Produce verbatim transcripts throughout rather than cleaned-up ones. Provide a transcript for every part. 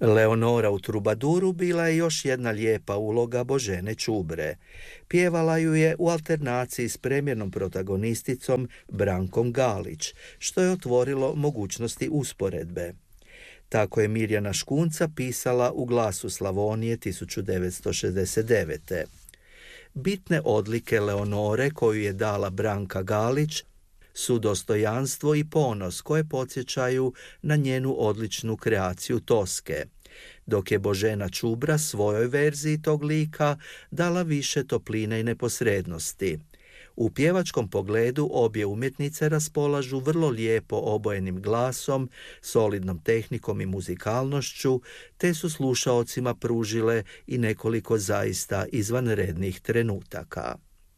Leonora u Trubaduru bila je još jedna lijepa uloga Božene Čubre. Pjevala ju je u alternaciji s premjernom protagonisticom Brankom Galić, što je otvorilo mogućnosti usporedbe. Tako je Mirjana Škunca pisala u Glasu Slavonije tisuću devetsto šezdeset devete. Bitne odlike Leonore koju je dala Branka Galić su dostojanstvo i ponos koje podsjećaju na njenu odličnu kreaciju Toske, dok je Božena Čubra svojoj verziji tog lika dala više topline i neposrednosti. U pjevačkom pogledu obje umjetnice raspolažu vrlo lijepo obojenim glasom, solidnom tehnikom i muzikalnošću, te su slušaocima pružile i nekoliko zaista izvanrednih trenutaka.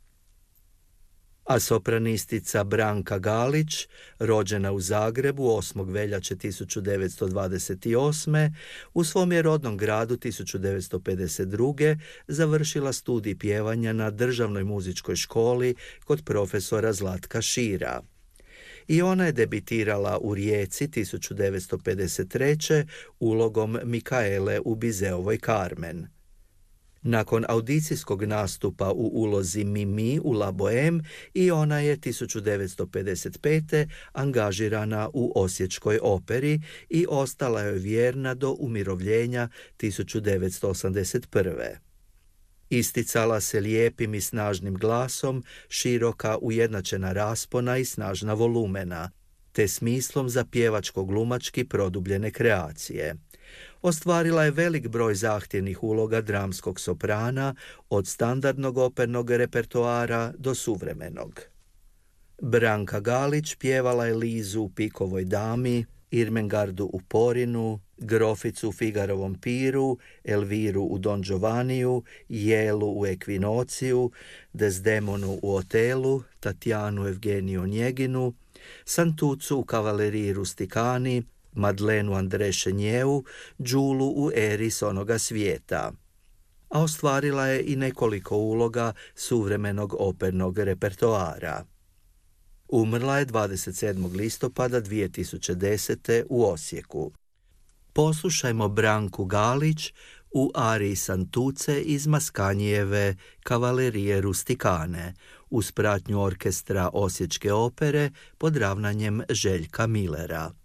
A sopranistica Branka Galić, rođena u Zagrebu osmog veljače tisuću devetsto dvadeset osme, u svom je rodnom gradu tisuću devetsto pedeset druge završila studij pjevanja na Državnoj muzičkoj školi kod profesora Zlatka Šira. I ona je debitirala u Rijeci tisuću devetsto pedeset treće ulogom Mikaele u Bizeovoj Carmen. Nakon audicijskog nastupa u ulozi Mimi u La Boheme i ona je tisuću devetsto pedeset pete angažirana u Osječkoj operi i ostala je vjerna do umirovljenja tisuću devetsto osamdeset prve. Isticala se lijepim i snažnim glasom, široka ujednačena raspona i snažna volumena, te smislom za pjevačko-glumački produbljene kreacije. Ostvarila je velik broj zahtjevnih uloga dramskog soprana, od standardnog opernog repertoara do suvremenog. Branka Galić pjevala je Lizu u Pikovoj dami, Irmengardu u Porinu, Groficu u Figarovom piru, Elviru u Don Giovanniju, Jelu u Ekvinociju, Desdemonu u Otelu, Tatjanu Evgeniju Onjeginu, Santucu u Kavaleriji Rustikani, Madlenu Andreše Njeu, Đulu u Eri s onoga svijeta. A ostvarila je i nekoliko uloga suvremenog opernog repertoara. Umrla je dvadeset sedmog listopada dvije tisuće desete u Osijeku. Poslušajmo Branku Galić u ariji Santuce iz Maskanijeve Kavalerije Rustikane uz pratnju orkestra Osječke opere pod ravnanjem Željka Millera.